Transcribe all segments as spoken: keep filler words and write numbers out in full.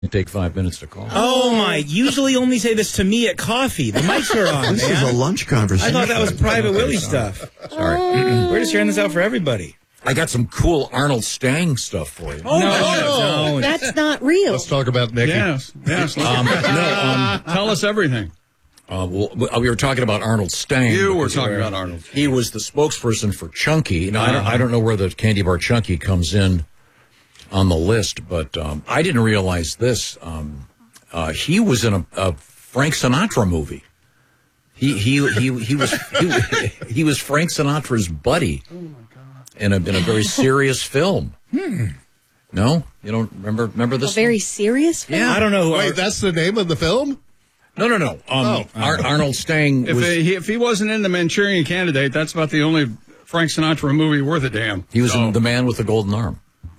Take five minutes to call. Oh, my. Usually only say this to me at coffee. The mics are on, This man. is a lunch conversation. I thought that was Private Willie stuff. Sorry. We're just hearing this out for everybody. I got some cool Arnold Stang stuff for you. Oh, no, no, no. That's not real. Let's talk about Mickey. Yes, yes. Um, no, um, Tell us everything. uh, well, we were talking about Arnold Stang. You were because talking about Arnold. He was the spokesperson for Chunky. Now, I don't, I don't know where the candy bar Chunky comes in on the list, but um, I didn't realize this. Um, uh, he was in a, a Frank Sinatra movie. He he he he was he, he was Frank Sinatra's buddy in a in a very serious film. Hmm. No, you don't remember remember this? A very serious film? Yeah. I don't know who. Wait, that's the name of the film? No, no, no. Um, Oh. Ar- Arnold Stang If, was he, if he wasn't in The Manchurian Candidate, that's about the only Frank Sinatra movie worth a damn. he was So, in The Man with the Golden Arm.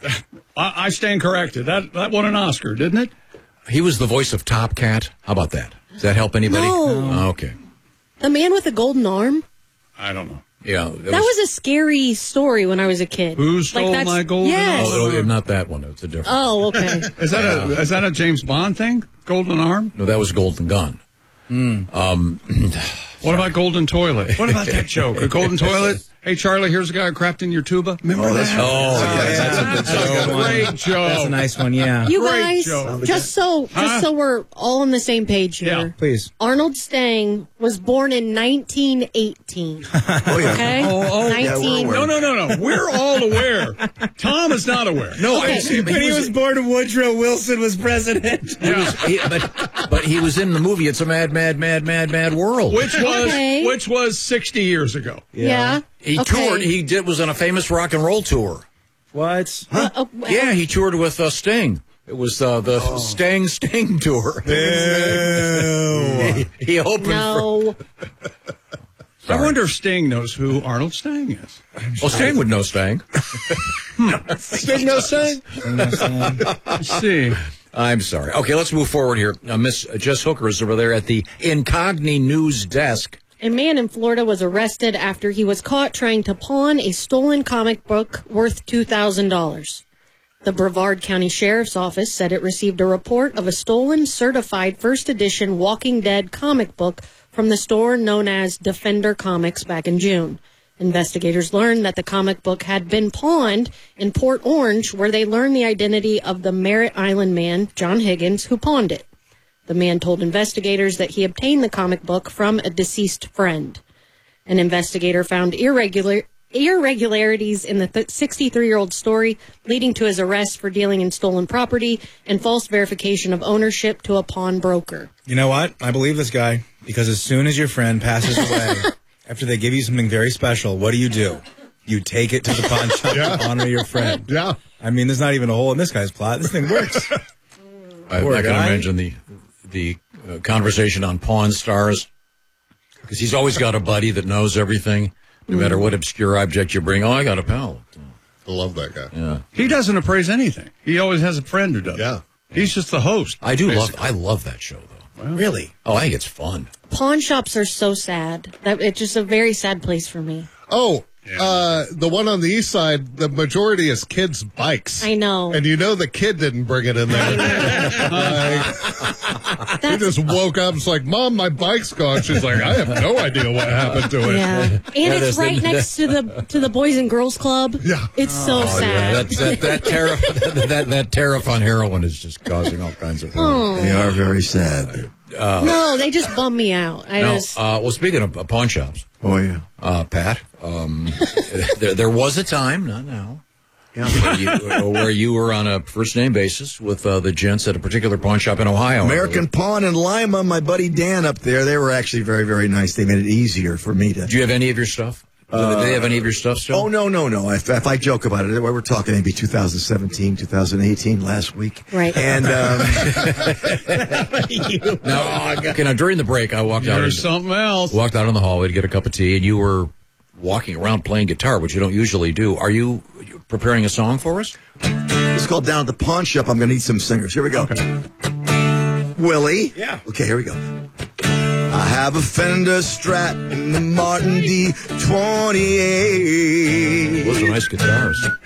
I, I stand corrected. That that won an Oscar, didn't it? He was the voice of Top Cat. How about that? Does that help anybody? No. Oh, okay. The Man with the Golden Arm? I don't know. Yeah. That, That was a scary story when I was a kid. Who stole that's- my golden yes. Oh, oh, not that one. It's a different. Oh, okay. Is that a is that a James Bond thing? Golden Arm? No, that was Golden Gun. Um, What about Golden Toilet? What about that joke? A Golden Toilet? Hey, Charlie, here's a guy who crapped in your tuba. Remember that? oh, Yeah, yeah. that's a good That's a joke. great joke. That's a nice one, yeah. You Great guys, joke. just so Huh? just so we're all on the same page here. Yeah. Please. Arnold Stang was born in nineteen eighteen. Oh, yeah. Okay? Oh, oh, yeah, we're nineteen aware. No, no, no, no. We're all aware. Tom is not aware. No, Okay. I see. But When he he was, was born, Woodrow Wilson was president. he was he, but, but he was in the movie. It's a mad, mad, mad, mad, mad world. Which was Okay. which was sixty years ago. Yeah. He Okay. toured. He did was on a famous rock and roll tour. What? Uh, oh, well, Yeah, he toured with uh, Sting. It was uh, the Stang Sting tour. he, he opened. No. For, I wonder if Sting knows who Arnold Stang is. well, Sting would know Stang. Sting no Sting? Let's see. I'm sorry. Okay, let's move forward here. Uh, Miss Jess Hooker is over there at the Incogni News desk. A man in Florida was arrested after he was caught trying to pawn a stolen comic book worth two thousand dollars. The Brevard County Sheriff's Office said it received a report of a stolen certified first edition Walking Dead comic book from the store known as Defender Comics back in June. Investigators learned that the comic book had been pawned in Port Orange, where they learned the identity of the Merritt Island man, John Higgins, who pawned it. The man told investigators that he obtained the comic book from a deceased friend. An investigator found irregular irregularities in the sixty-three-year-old story, leading to his arrest for dealing in stolen property and false verification of ownership to a pawnbroker. You know what? I believe this guy. Because as soon as your friend passes away, after they give you something very special, what do you do? You take it to the pawn shop Yeah. to honor your friend. Yeah. I mean, there's not even a hole in this guy's plot. This thing works. I, Poor I can guy. imagine the the uh, conversation on Pawn Stars, because he's always got a buddy that knows everything, no matter what obscure object you bring. Oh, I got a pal. I love that guy. Yeah, He doesn't appraise anything. He always has a friend who does. Yeah. He's just the host. I do love. basically. I love that show though. Really? Oh, I think it's fun. Pawn shops are so sad. That it's just a very sad place for me. Oh, uh, the one on the east side, the majority is kids' bikes. I know. And you know the kid didn't bring it in there. Like, he That's, just woke up. It's like, Mom, my bike's gone. She's like, I have no idea what happened to it. yeah, and That it's is right the- next to the to the Boys and Girls Club. Yeah. It's so Oh, sad. yeah, that that that tariff that, that that tariff on heroin is just causing all kinds of. Oh. They are very sad. No, they just bum me out. I Now, just uh, well, speaking of uh, pawn shops, Oh, yeah. uh, Pat, um, there there was a time, not now, Yeah. where you, where you were on a first name basis with uh, the gents at a particular pawn shop in Ohio. American Pawn in Lima, my buddy Dan up there, they were actually very, very nice. They made it easier for me to... Do you have any of your stuff? Do they have any of your stuff still? Oh, no, no, no. If, if I joke about it, we're talking maybe two thousand seventeen, two thousand eighteen, last week. Right. And, um, Now, okay, now, during the break, I walked out. There's into- something else. Walked out in the hallway to get a cup of tea, and you were walking around playing guitar, which you don't usually do. Are you preparing a song for us? it's called Down at the Pawn Shop. I'm going to need some singers. Here we go. Willie. Yeah. Okay, here we go. I have a Fender Strat and the Martin D twenty-eight. Those are nice guitars.